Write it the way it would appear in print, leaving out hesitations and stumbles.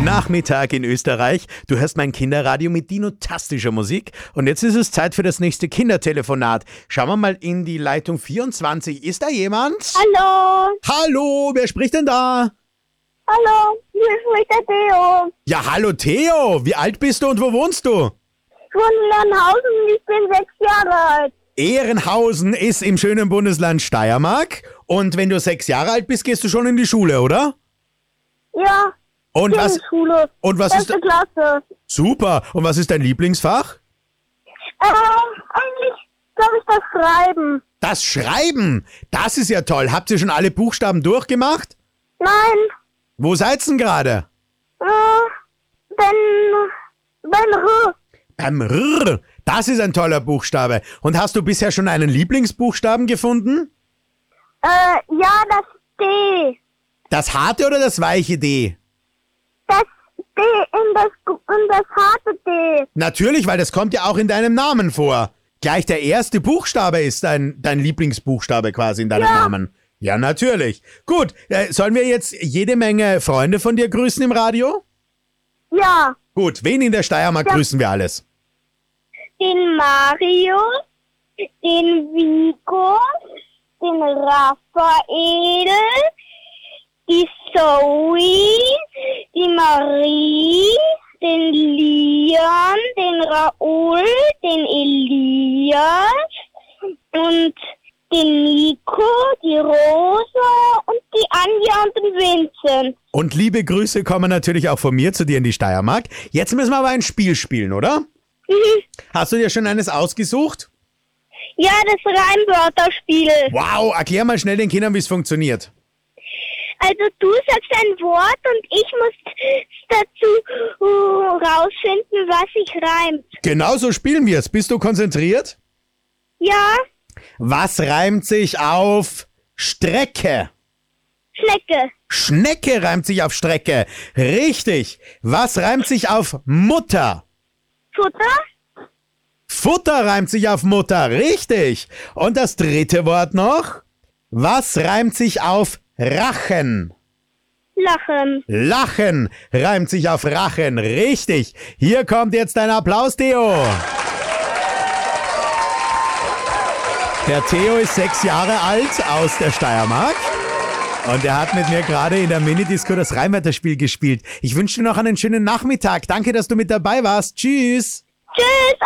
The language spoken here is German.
Nachmittag in Österreich. Du hörst mein Kinderradio mit dinotastischer Musik. Und jetzt ist es Zeit für das nächste Kindertelefonat. Schauen wir mal in die Leitung 24. Ist da jemand? Hallo. Hallo, wer spricht denn da? Hallo, hier spricht der Theo. Ja, hallo Theo. Wie alt bist du und wo wohnst du? Ich wohne in Lernhausen und ich bin 6 Jahre alt. Ehrenhausen ist im schönen Bundesland Steiermark. Und wenn du 6 Jahre alt bist, gehst du schon in die Schule, oder? Ja, Und ich bin was? in Schule. Und was ist? Erste Klasse. Super. Und was ist dein Lieblingsfach? Eigentlich glaube ich das Schreiben. Das Schreiben. Das ist ja toll. Habt ihr schon alle Buchstaben durchgemacht? Nein, Wo seid's denn gerade? Ben R. Beim R. Das ist ein toller Buchstabe. Und hast du bisher schon einen Lieblingsbuchstaben gefunden? Ja, das D. Das harte oder das weiche D? Das D in das harte D. Natürlich, weil das kommt ja auch in deinem Namen vor. Gleich der erste Buchstabe ist dein Lieblingsbuchstabe quasi in deinem Namen. Ja, natürlich. Gut, sollen wir jetzt jede Menge Freunde von dir grüßen im Radio? Ja, Gut, wen in der Steiermark grüßen wir alles? den Mario, den Vico, den Raphael, die Zoe, die Marie, den Leon, den Raoul, den Elias und den Nico, die Rosa und die Anja und den Vincent. Und liebe Grüße kommen natürlich auch von mir zu dir in die Steiermark. Jetzt müssen wir aber ein Spiel spielen, oder? Hast du dir schon eines ausgesucht? Ja, das Reimwörterspiel. Wow, erklär mal schnell den Kindern, wie es funktioniert. Also du sagst ein Wort und ich muss dazu rausfinden, was sich reimt. Genau so spielen wir es. Bist du konzentriert? Ja, Was reimt sich auf Strecke? Schnecke, Schnecke reimt sich auf Strecke. Richtig. Was reimt sich auf Mutter? Futter, Futter reimt sich auf Mutter. Richtig. Und das dritte Wort noch? Was reimt sich auf Rachen? Lachen. Lachen reimt sich auf Rachen. Richtig. Hier kommt jetzt dein Applaus, Theo. Der Theo ist 6 Jahre alt aus der Steiermark. Und er hat mit mir gerade in der Minidisco das Reimwörterspiel gespielt. Ich wünsche dir noch einen schönen Nachmittag. Danke, dass du mit dabei warst. Tschüss. Tschüss.